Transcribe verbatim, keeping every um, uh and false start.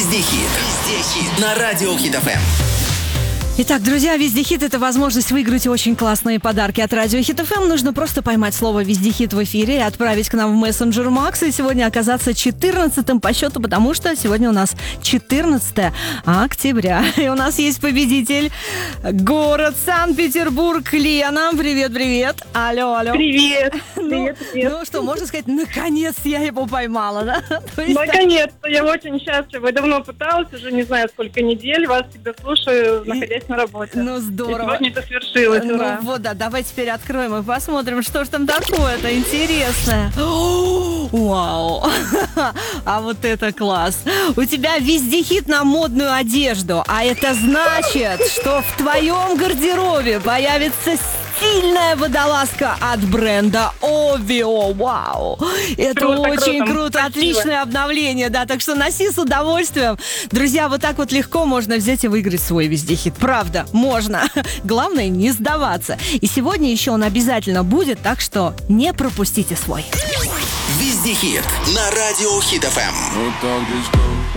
Везде хит. Везде хит. На радио Хит эф эм. Итак, друзья, Везде хит — это возможность выиграть очень классные подарки от радио Хит эф эм. Нужно просто поймать слово «Везде хит» в эфире и отправить к нам в мессенджер Макс. И сегодня оказаться четырнадцатым по счету, потому что сегодня у нас четырнадцатое октября. И у нас есть победитель. Город Санкт-Петербург. Лена, привет-привет. Алло, алло. Привет. Ну, Привет, привет. ну что, можно сказать, наконец я его поймала, да? То есть, Наконец-то, я очень счастлива. Я давно пыталась, уже не знаю сколько недель. Вас всегда слушаю, находясь на работе. Ну, здорово. И сегодня это свершилось, Ну ура. вот, да, давай теперь откроем и посмотрим, что ж там такое-то интересное. О, вау! А вот это класс! У тебя везде хит на модную одежду, а это значит, что в твоем гардеробе появится стильная водолазка от бренда Овио. Вау! Это Круто, очень круто. круто, Спасибо. отличное обновление, да, так что носи с удовольствием. Друзья, вот так вот легко можно взять и выиграть свой везде хит. Правда, можно. Главное, не сдаваться. И сегодня еще он обязательно будет, так что не пропустите свой. Везде хит. На радио Хит эф эм. Вот так здесь